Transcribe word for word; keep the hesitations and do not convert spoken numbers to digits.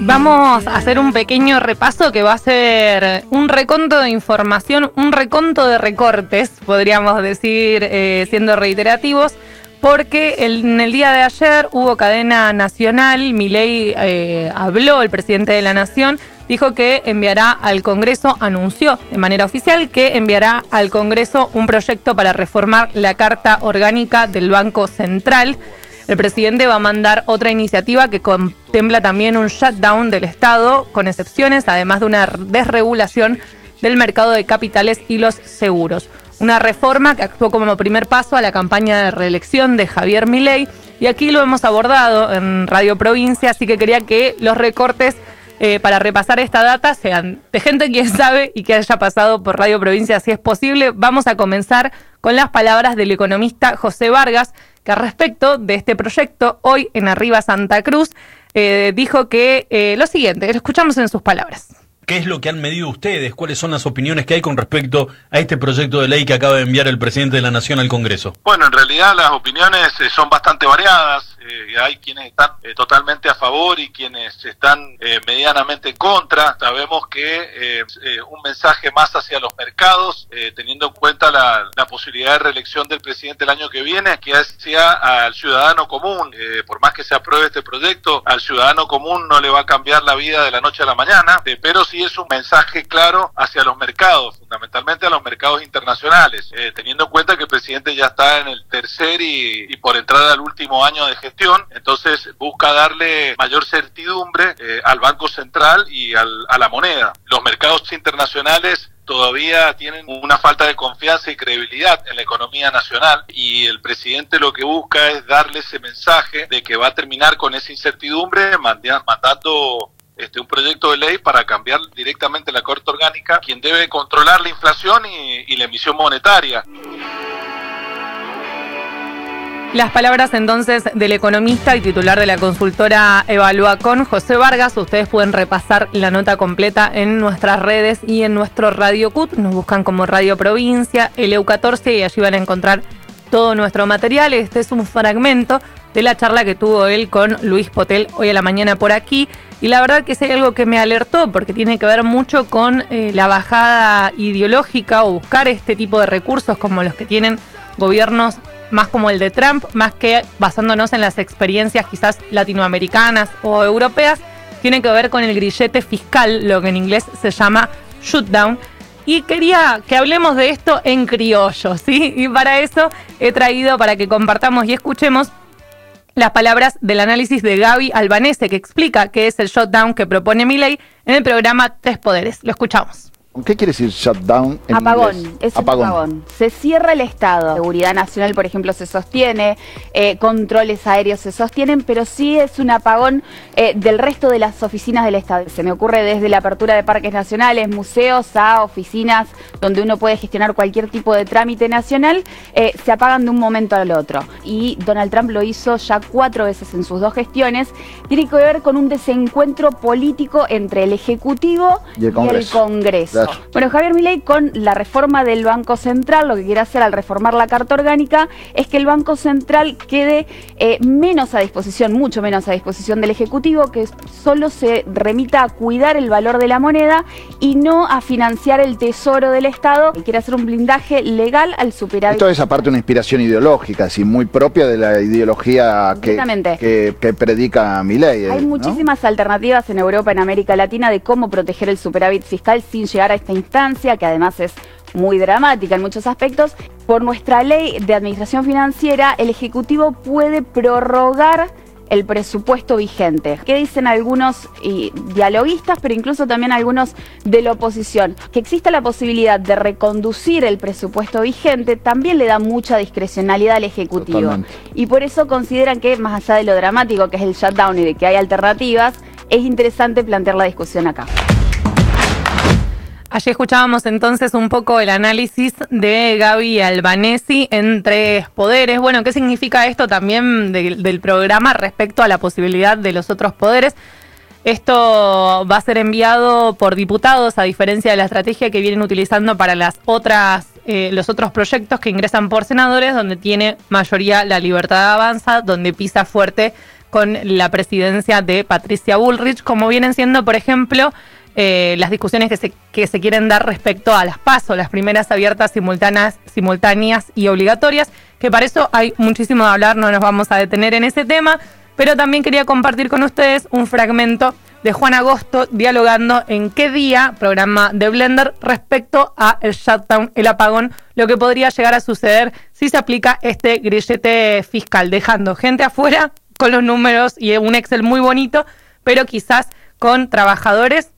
Vamos a hacer un pequeño repaso que va a ser un reconto de información, un reconto de recortes, podríamos decir, eh, siendo reiterativos, porque el, en el día de ayer hubo cadena nacional. Milei eh, habló, el presidente de la Nación, dijo que enviará al Congreso, anunció de manera oficial que enviará al Congreso un proyecto para reformar la Carta Orgánica del Banco Central. El presidente va a mandar otra iniciativa que contempla también un shutdown del Estado, con excepciones, además de una desregulación del mercado de capitales y los seguros. Una reforma que actuó como primer paso a la campaña de reelección de Javier Milei, y aquí lo hemos abordado en Radio Provincia, así que quería que los recortes eh, para repasar esta data sean de gente que sabe y que haya pasado por Radio Provincia, si es posible. Vamos a comenzar con las palabras del economista José Vargas, que al respecto de este proyecto, hoy en Arriba Santa Cruz, eh, dijo que eh, lo siguiente, lo escuchamos en sus palabras. ¿Qué es lo que han medido ustedes? ¿Cuáles son las opiniones que hay con respecto a este proyecto de ley que acaba de enviar el presidente de la Nación al Congreso? Bueno, en realidad las opiniones eh, son bastante variadas. Eh, hay quienes están eh, totalmente a favor y quienes están eh, medianamente en contra. Sabemos que eh, eh, un mensaje más hacia los mercados, eh, teniendo en cuenta la, la posibilidad de reelección del presidente el año que viene, que hacia al ciudadano común. Eh, por más que se apruebe este proyecto, al ciudadano común no le va a cambiar la vida de la noche a la mañana, eh, pero sí es un mensaje claro hacia los mercados, fundamentalmente a los mercados internacionales, eh, teniendo en cuenta que el presidente ya está en el tercer y, y por entrar al último año de gestión. Entonces busca darle mayor certidumbre eh, al Banco Central y al, a la moneda. Los mercados internacionales todavía tienen una falta de confianza y credibilidad en la economía nacional, y el presidente lo que busca es darle ese mensaje de que va a terminar con esa incertidumbre, mandando Este, un proyecto de ley para cambiar directamente la Carta Orgánica, quien debe controlar la inflación y, y la emisión monetaria. Las palabras entonces del economista y titular de la consultora Evaluacon, José Vargas. Ustedes pueden repasar la nota completa en nuestras redes y en nuestro Radio C U T. Nos buscan como Radio Provincia, el E U catorce, y allí van a encontrar todo nuestro material. Este es un fragmento de la charla que tuvo él con Luis Potel hoy a la mañana por aquí. Y la verdad que es algo que me alertó, porque tiene que ver mucho con eh, la bajada ideológica o buscar este tipo de recursos como los que tienen gobiernos más como el de Trump, más que basándonos en las experiencias quizás latinoamericanas o europeas. Tiene que ver con el grillete fiscal, lo que en inglés se llama shutdown. Y quería que hablemos de esto en criollo, ¿sí? Y para eso he traído, para que compartamos y escuchemos las palabras del análisis de Gaby Albanese, que explica qué es el shutdown que propone Milei en el programa Tres Poderes. Lo escuchamos. ¿Qué quiere decir shutdown en apagón, inglés? es apagón. un apagón. Se cierra el Estado. Seguridad nacional, por ejemplo, se sostiene, eh, controles aéreos se sostienen, pero sí es un apagón eh, del resto de las oficinas del Estado. Se me ocurre desde la apertura de parques nacionales, museos, a oficinas donde uno puede gestionar cualquier tipo de trámite nacional, eh, se apagan de un momento al otro. Y Donald Trump lo hizo ya cuatro veces en sus dos gestiones. Tiene que ver con un desencuentro político entre el Ejecutivo y el Congreso. Y el Congreso. Bueno, Javier Milei, con la reforma del Banco Central, lo que quiere hacer al reformar la Carta Orgánica es que el Banco Central quede eh, menos a disposición, mucho menos a disposición del Ejecutivo, que solo se remita a cuidar el valor de la moneda y no a financiar el tesoro del Estado. Y quiere hacer un blindaje legal al superávit. Esto es aparte una inspiración ideológica, así muy propia de la ideología que, que, que predica Milei. Hay ¿no? muchísimas alternativas en Europa, en América Latina, de cómo proteger el superávit fiscal sin llegar a esta instancia, que además es muy dramática en muchos aspectos. Por nuestra ley de administración financiera, el Ejecutivo puede prorrogar el presupuesto vigente. ¿Qué dicen algunos y, dialoguistas, pero incluso también algunos de la oposición? Que exista la posibilidad de reconducir el presupuesto vigente también le da mucha discrecionalidad al Ejecutivo. Totalmente. Y por eso consideran que, más allá de lo dramático que es el shutdown y de que hay alternativas, es interesante plantear la discusión acá. Allí escuchábamos entonces un poco el análisis de Gaby Albanese en Tres Poderes. Bueno, ¿qué significa esto también de, del programa respecto a la posibilidad de los otros poderes? Esto va a ser enviado por diputados, a diferencia de la estrategia que vienen utilizando para las otras, eh, los otros proyectos que ingresan por senadores, donde tiene mayoría La Libertad Avanza, donde pisa fuerte con la presidencia de Patricia Bullrich, como vienen siendo, por ejemplo, eh, las discusiones que se, que se quieren dar respecto a las PASO, las primeras abiertas, simultáneas, simultáneas y obligatorias, que para eso hay muchísimo de hablar, no nos vamos a detener en ese tema, pero también quería compartir con ustedes un fragmento de Juan Agosto dialogando en Qué Día, programa de Blender, respecto a el shutdown, el apagón, lo que podría llegar a suceder si se aplica este grillete fiscal, dejando gente afuera con los números y un Excel muy bonito, pero quizás con trabajadores